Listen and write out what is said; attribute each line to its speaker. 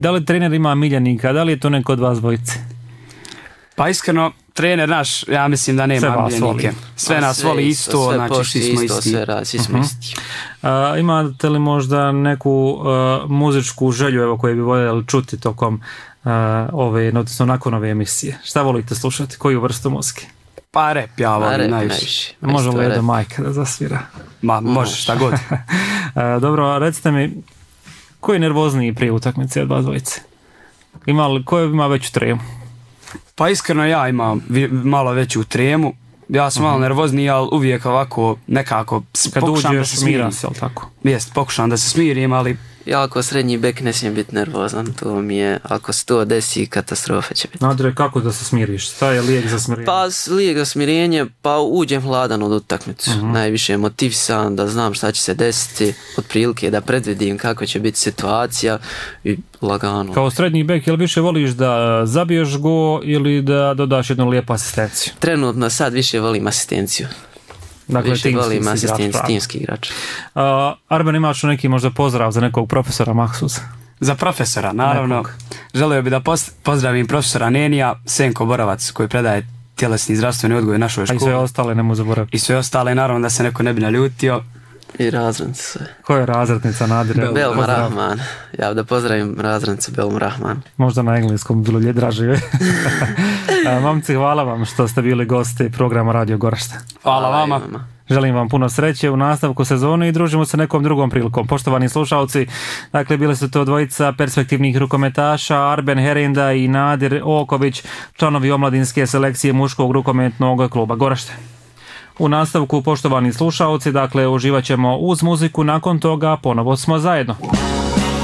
Speaker 1: Da li trener ima miljenika, da li je to neko od vas dvojice?
Speaker 2: Pa iskreno, trener naš, ja mislim da nema miljenike. Sve nas voli isto,
Speaker 3: sve
Speaker 2: znači svi smo
Speaker 3: isto,
Speaker 2: isti.
Speaker 3: sve radi, svi smo isti.
Speaker 1: Imate li možda neku muzičku želju evo, koju bi voljeli čuti tokom odnosno nakon ove emisije? Šta volite slušati? Koju vrstu muzike?
Speaker 2: Pa rap ja volim najviše.
Speaker 1: Može li da majka da zasvira?
Speaker 2: Može, šta god.
Speaker 1: Dobro, recite mi, ko je nervozniji prije utakmice od vas dvojice? Ko ima veću tremu?
Speaker 2: Pa iskreno ja imam malo veću tremu. Ja sam malo nervozniji, ali uvijek ovako nekako pokušam da se smirim. Jest, pokušam da se smirim, ali...
Speaker 3: Ja ako srednji bek ne smijem biti nervozan, to mi je, ako se to desi, katastrofa će biti.
Speaker 1: Nadre, kako da se smiriš? Šta je lijek za smirenje?
Speaker 3: Pa lijek za smirenje, pa uđem hladan od utakmicu. Najviše motivisan, da znam šta će se desiti, otprilike da predvidim kako će biti situacija i lagano.
Speaker 1: Kao srednji bek, jel više voliš da zabiješ go ili da dodaš jednu lijepu asistenciju?
Speaker 3: Trenutno sad više volim asistenciju.
Speaker 1: Dakle,
Speaker 3: više volim timski igrač.
Speaker 1: Arben, imaš neki možda pozdrav za nekog profesora Mahsusa?
Speaker 2: Za profesora, naravno. Želio bi da pozdravim profesora Nenija, Senko Borovac, koji predaje tjelesni zdravstveni odgoj u našoj školi.
Speaker 1: A i sve ostale ne mu zaboraviti.
Speaker 2: I sve ostale, naravno da se neko ne bi naljutio.
Speaker 3: I razrednice sve.
Speaker 1: Ko je razrednica Nadire?
Speaker 3: Belma Rahman. Ja da pozdravim razrednicu Belma Rahman.
Speaker 1: Možda na engleskom bilo lje draže. Momci, hvala vam što ste bili gosti programa Radio Goražde.
Speaker 2: Hvala vama.
Speaker 1: Želim vam puno sreće u nastavku sezone i družimo se nekom drugom prilikom. Poštovani slušalci, dakle bili su to dvojica perspektivnih rukometaša, Arben Herinda i Nadir Oković, članovi omladinske selekcije muškog rukometnog kluba Goražde. U nastavku, poštovani slušalci, dakle uživat ćemo uz muziku, nakon toga ponovo smo zajedno.